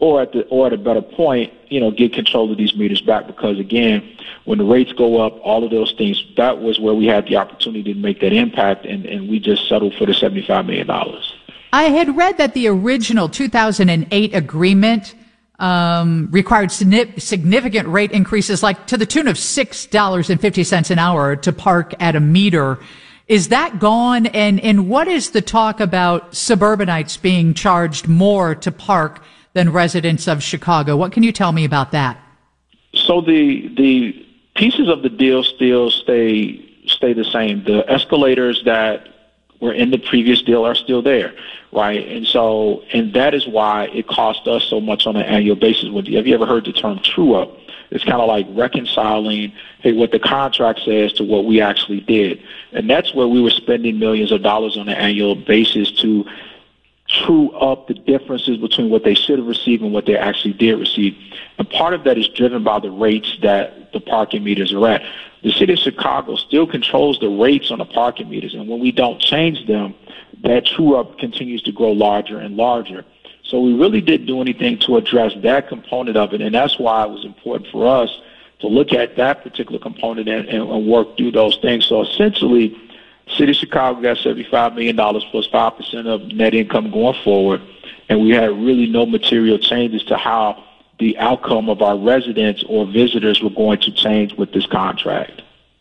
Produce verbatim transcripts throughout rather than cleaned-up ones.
or at the or at a better point, you know, get control of these meters back. Because again, when the rates go up, all of those things, that was where we had the opportunity to make that impact, and, and we just settled for the seventy-five million dollars. I had read that the original two thousand eight agreement um, required significant rate increases, like to the tune of six dollars and fifty cents an hour to park at a meter. Is that gone? And, and what is the talk about suburbanites being charged more to park than residents of Chicago? What can you tell me about that? So the the pieces of the deal still stay stay the same. The escalators that were in the previous deal are still there, right? And so, and that is why it cost us so much on an annual basis. Have you ever heard the term true up? It's kind of like reconciling, hey, what the contract says to what we actually did. And that's where we were spending millions of dollars on an annual basis to true up the differences between what they should have received and what they actually did receive. And part of that is driven by the rates that the parking meters are at. The city of Chicago still controls the rates on the parking meters, and when we don't change them, that true up continues to grow larger and larger. So we really didn't do anything to address that component of it, and that's why it was important for us to look at that particular component and, and, and work through those things. So essentially, the city of Chicago got seventy-five million dollars plus five percent of net income going forward, and we had really no material changes to how the outcome of our residents or visitors were going to change with this contract.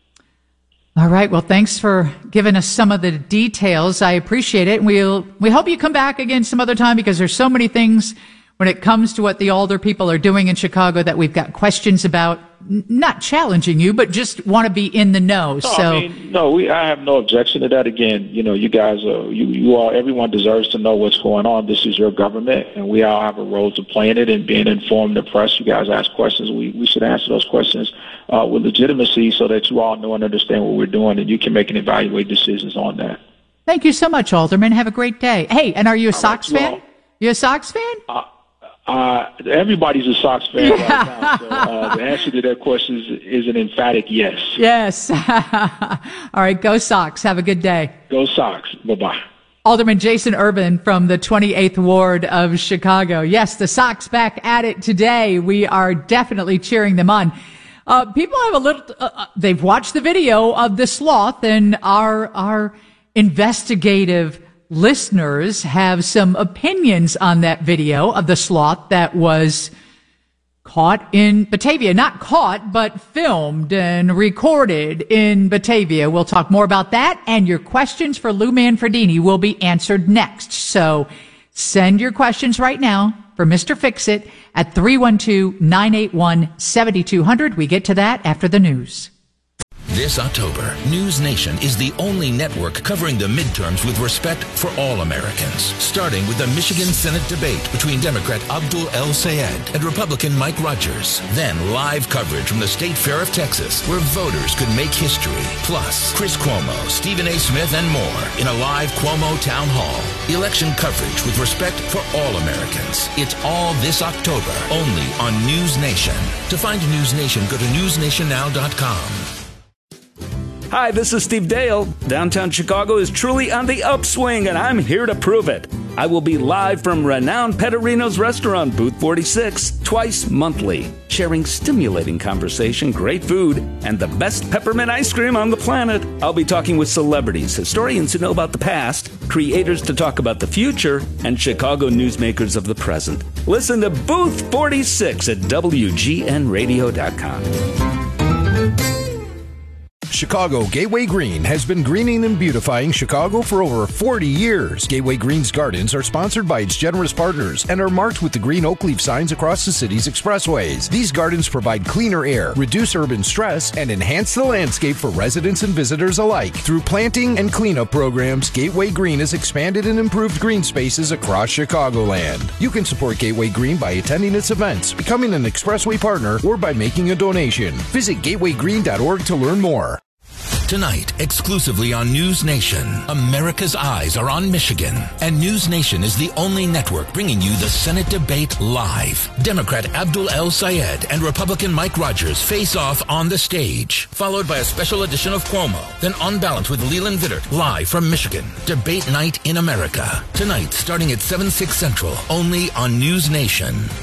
All right. Well, thanks for giving us some of the details. I appreciate it. And we'll, we hope you come back again some other time, because there's so many things when it comes to what the older people are doing in Chicago that we've got questions about. Not challenging you, but just want to be in the know. No, so, I mean, no, we, I have no objection to that. Again, you know, you guys, are, you, you all, everyone deserves to know what's going on. This is your government, and we all have a role to play in it and being informed. The press, you guys ask questions. We, we should answer those questions uh, with legitimacy so that you all know and understand what we're doing, and you can make and evaluate decisions on that. Thank you so much, Alderman. Have a great day. Hey, and are you a all Sox right, fan? You, you a Sox fan? Uh, Uh, everybody's a Sox fan right now, so uh, the answer to that question is, is an emphatic yes. Yes. All right, go Sox. Have a good day. Go Sox. Bye-bye. Alderman Jason Urban from the twenty-eighth Ward of Chicago. Yes, the Sox back at it today. We are definitely cheering them on. Uh, people have a little, uh, they've watched the video of the sloth, and our, our investigative listeners have some opinions on that video of the sloth that was caught in Batavia. Not caught, but filmed and recorded in Batavia. We'll talk more about that, and your questions for Lou Manfredini will be answered next. So send your questions right now for Mister Fix-It at three one two, nine eight one, seven two zero zero. We get to that after the news. This October, News Nation is the only network covering the midterms with respect for all Americans, starting with the Michigan Senate debate between Democrat Abdul El-Sayed and Republican Mike Rogers. Then live coverage from the State Fair of Texas, where voters could make history. Plus, Chris Cuomo, Stephen A. Smith, and more in a live Cuomo Town Hall. Election coverage with respect for all Americans. It's all this October, only on News Nation. To find News Nation, go to news nation now dot com. Hi, this is Steve Dale. Downtown Chicago is truly on the upswing, and I'm here to prove it. I will be live from renowned Pettorino's restaurant, Booth forty-six, twice monthly, sharing stimulating conversation, great food, and the best peppermint ice cream on the planet. I'll be talking with celebrities, historians who know about the past, creators to talk about the future, and Chicago newsmakers of the present. Listen to Booth forty-six at W G N radio dot com. Chicago Gateway Green has been greening and beautifying Chicago for over forty years. Gateway Green's gardens are sponsored by its generous partners and are marked with the green oak leaf signs across the city's expressways. These gardens provide cleaner air, reduce urban stress, and enhance the landscape for residents and visitors alike. Through planting and cleanup programs, Gateway Green has expanded and improved green spaces across Chicagoland. You can support Gateway Green by attending its events, becoming an expressway partner, or by making a donation. Visit gateway green dot org to learn more. Tonight, exclusively on News Nation, America's eyes are on Michigan, and News Nation is the only network bringing you the Senate debate live. Democrat Abdul El-Sayed and Republican Mike Rogers face off on the stage, followed by a special edition of Cuomo, then On Balance with Leland Vittert, live from Michigan. Debate night in America. Tonight, starting at seven, six Central, only on News Nation.